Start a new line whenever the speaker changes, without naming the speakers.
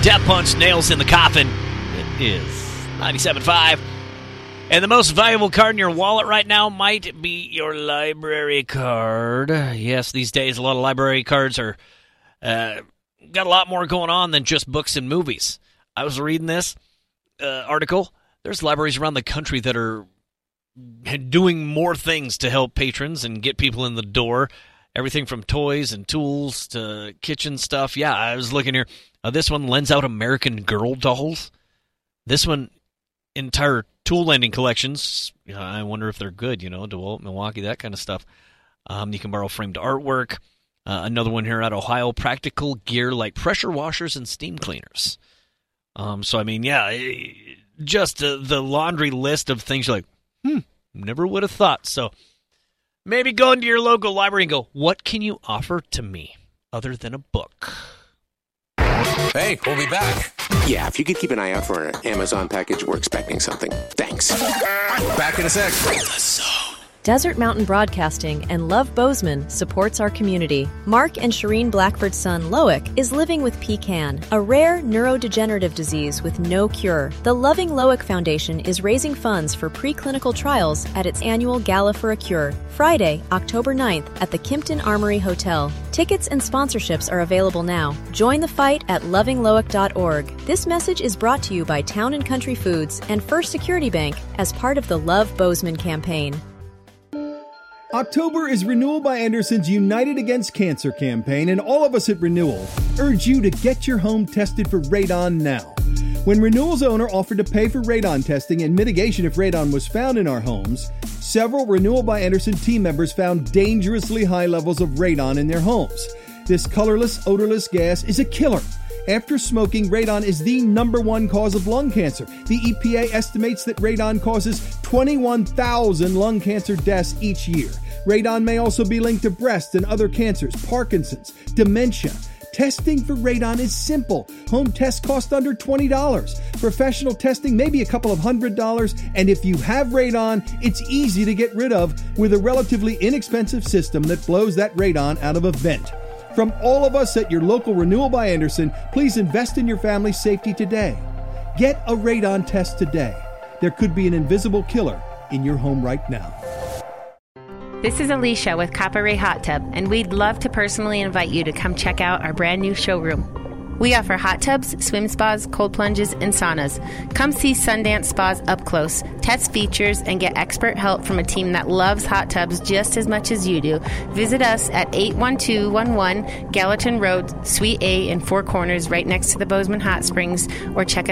Death Punch, Nails in the Coffin. It is 97.5. And the most valuable card in your wallet right now might be your library card. Yes, these days a lot of library cards are got a lot more going on than just books and movies. I was reading this article. There's libraries around the country that are doing more things to help patrons and get people in the door. Everything from toys and tools to kitchen stuff. Yeah, I was looking here. This one lends out American Girl dolls. This one, entire tool lending collections. I wonder if they're good, DeWalt, Milwaukee, that kind of stuff. You can borrow framed artwork. Another one here out of Ohio, practical gear like pressure washers and steam cleaners. Just the laundry list of things you're like, never would have thought. So maybe go into your local library and go, what can you offer to me other than a book?
Hey, we'll be back.
Yeah, if you could keep an eye out for an Amazon package, we're expecting something. Thanks.
Back in a sec.
Desert Mountain Broadcasting and Love Bozeman supports our community. Mark and Shireen Blackford's son, Loic, is living with PCAN, a rare neurodegenerative disease with no cure. The Loving Loic Foundation is raising funds for preclinical trials at its annual Gala for a Cure, Friday, October 9th at the Kimpton Armory Hotel. Tickets and sponsorships are available now. Join the fight at lovingloic.org. This message is brought to you by Town & Country Foods and First Security Bank as part of the Love Bozeman campaign.
October is Renewal by Anderson's United Against Cancer campaign, and all of us at Renewal urge you to get your home tested for radon now. When Renewal's owner offered to pay for radon testing and mitigation if radon was found in our homes, several Renewal by Anderson team members found dangerously high levels of radon in their homes. This colorless, odorless gas is a killer. After smoking, radon is the number one cause of lung cancer. The EPA estimates that radon causes 21,000 lung cancer deaths each year. Radon may also be linked to breast and other cancers, Parkinson's, dementia. Testing for radon is simple. Home tests cost under $20. Professional testing may be a couple of $100. And if you have radon, it's easy to get rid of with a relatively inexpensive system that blows that radon out of a vent. From all of us at your local Renewal by Anderson, please invest in your family's safety today. Get a radon test today. There could be an invisible killer in your home right now.
This is Alicia with Copper Ray Hot Tub, and we'd love to personally invite you to come check out our brand new showroom. We offer hot tubs, swim spas, cold plunges, and saunas. Come see Sundance Spas up close, test features, and get expert help from a team that loves hot tubs just as much as you do. Visit us at 81211 Gallatin Road, Suite A in Four Corners, right next to the Bozeman Hot Springs, or check